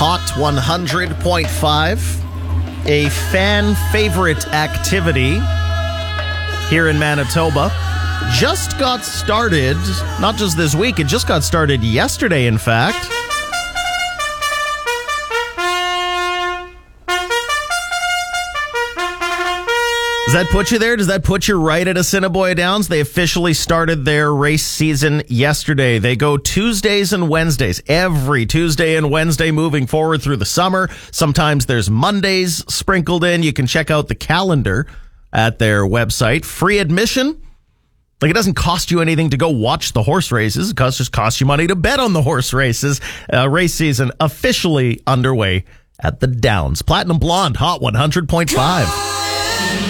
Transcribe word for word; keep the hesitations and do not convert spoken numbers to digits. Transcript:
Hot one hundred point five, a fan favorite activity here in Manitoba. Just got started, not just this week, it just got started yesterday, in fact. Does that put you there? Does that put you right at Assiniboia Downs? They officially started their race season yesterday. They go Tuesdays and Wednesdays, every Tuesday and Wednesday moving forward through the summer. Sometimes there's Mondays sprinkled in. You can check out the calendar at their website. Free admission. Like, it doesn't cost you anything to go watch the horse races. It costs, just costs you money to bet on the horse races. Uh, race season officially underway at the Downs. Platinum Blonde, Hot one hundred point five.